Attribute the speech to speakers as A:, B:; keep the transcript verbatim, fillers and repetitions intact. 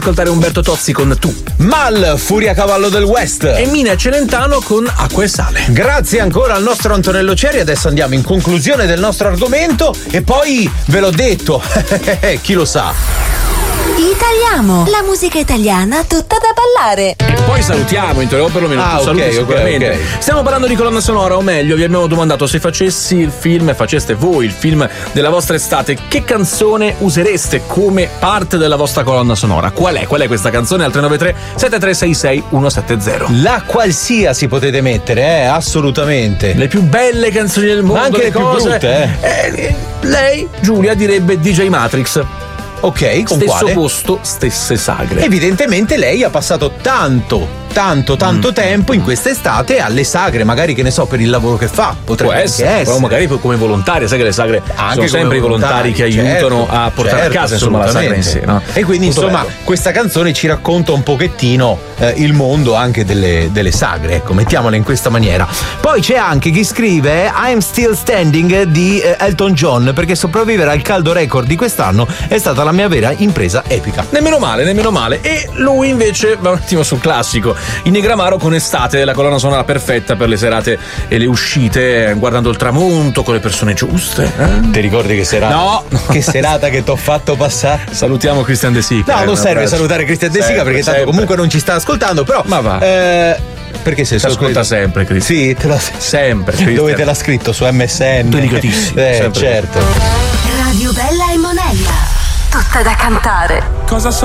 A: ascoltare Umberto Tozzi con Tu,
B: Mal, Furia Cavallo del West
A: e Mina Celentano con Acqua e Sale.
B: Grazie ancora al nostro Antonello Ceri. Adesso andiamo in conclusione del nostro argomento e poi ve l'ho detto, chi lo sa.
C: Italiamo, la musica italiana tutta da ballare.
A: E poi salutiamo, o perlomeno
B: ah,
A: tu saluti
B: okay,
A: sicuramente.
B: Okay, okay.
A: Stiamo parlando di colonna sonora, o meglio, vi abbiamo domandato se facessi il film, faceste voi il film della vostra estate, che canzone usereste come parte della vostra colonna sonora? Qual è? Qual è questa canzone? Al tre nove tre sette tre sei sei uno sette zero.
B: La qualsiasi potete mettere, eh, assolutamente.
A: Le più belle canzoni del mondo,
B: ma anche le, le più
A: cose.
B: brutte, eh.
A: eh. Lei, Giulia, direbbe D J Matrix.
B: Ok, con
A: stesso
B: quale?
A: posto, stesse sagre.
B: Evidentemente lei ha passato tanto tanto tanto mm. tempo in quest'estate alle sagre, magari, che ne so, per il lavoro che fa, potrebbe
A: può essere,
B: essere.
A: Però magari come volontaria, sai che le sagre
B: anche
A: sono sempre i volontari che aiutano
B: certo,
A: a portare
B: certo,
A: a casa insomma la sagra in sé, no?
B: E quindi
A: molto
B: insomma
A: bello.
B: Questa canzone ci racconta un pochettino eh, il mondo anche delle, delle sagre, ecco, mettiamola in questa maniera. Poi c'è anche chi scrive I'm Still Standing di eh, Elton John, perché sopravvivere al caldo record di quest'anno è stata la mia vera impresa epica.
A: Nemmeno male, nemmeno male. E lui invece va un attimo sul classico, in Negramaro con Estate, la colonna sonora perfetta per le serate e le uscite, guardando il tramonto con le persone giuste. Eh?
B: Ti ricordi che serata?
A: No!
B: Che serata che t'ho fatto passare?
A: Salutiamo Christian De Sica.
B: No, non serve
A: abbraccio.
B: salutare Christian De Sica, perché tanto
A: sempre.
B: comunque non ci sta ascoltando, però.
A: Ma va.
B: Eh, perché sei
A: si ascolta sempre, Christian.
B: Sì, te l'ha
A: sempre. Christian.
B: Dove te l'ha scritto? Su M S N?
A: Delicatissimo.
B: Eh,
A: sempre.
B: certo.
C: Radio Bella e Monella, tutta da cantare.
A: Cosa so?